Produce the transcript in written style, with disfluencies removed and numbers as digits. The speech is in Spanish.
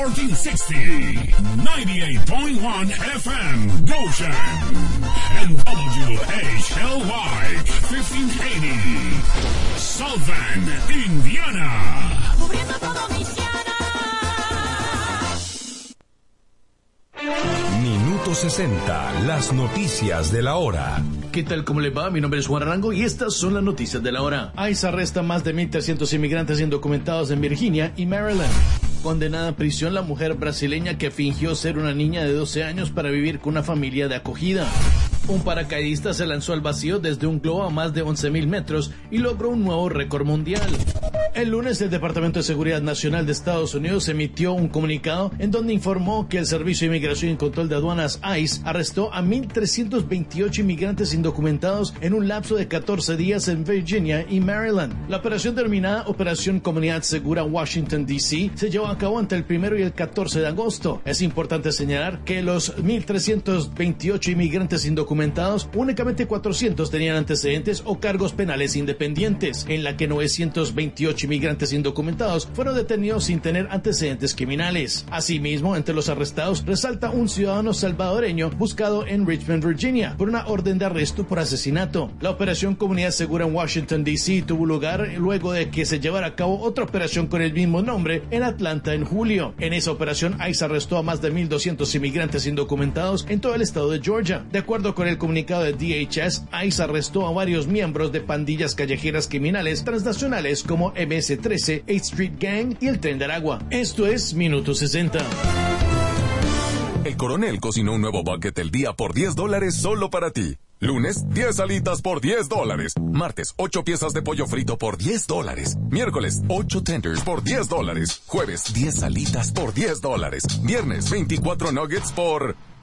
1460, 98.1 FM, Goshen, and WHLY, 1580, South Bend, Indiana. Cubriendo todo Michiana. Minuto 60, las noticias de la hora. ¿Qué tal? ¿Cómo le va? Mi nombre es Juan Arango y estas son las noticias de la hora. ICE arresta más de 1,300 inmigrantes indocumentados en Virginia y Maryland. Condenada a prisión la mujer brasileña que fingió ser una niña de 12 años para vivir con una familia de acogida. Un paracaidista se lanzó al vacío desde un globo a más de 11.000 metros y logró un nuevo récord mundial. El lunes, el Departamento de Seguridad Nacional de Estados Unidos emitió un comunicado en donde informó que el Servicio de Inmigración y Control de Aduanas ICE arrestó a 1,328 inmigrantes indocumentados en un lapso de 14 días en Virginia y Maryland. La operación denominada Operación Comunidad Segura Washington, D.C. se llevó a cabo entre el 1 y el 14 de agosto. Es importante señalar que los 1,328 inmigrantes indocumentados, únicamente 400 tenían antecedentes o cargos penales independientes, en la que 928 inmigrantes indocumentados fueron detenidos sin tener antecedentes criminales. Asimismo, entre los arrestados resalta un ciudadano salvadoreño buscado en Richmond, Virginia, por una orden de arresto por asesinato. La operación Comunidad Segura en Washington, D.C. tuvo lugar luego de que se llevara a cabo otra operación con el mismo nombre en Atlanta en julio. En esa operación, ICE arrestó a más de 1,200 inmigrantes indocumentados en todo el estado de Georgia. De acuerdo con el comunicado de DHS, ICE arrestó a varios miembros de pandillas callejeras criminales transnacionales como MS-13, 8th Street Gang y el Tren de Aragua. Esto es Minuto 60. El Coronel cocinó un nuevo bucket del día por $10 solo para ti. Lunes, 10 alitas por $10. Martes, 8 piezas de pollo frito por $10. Miércoles, 8 tenders por $10. Jueves, 10 alitas por $10. Viernes, 24 nuggets por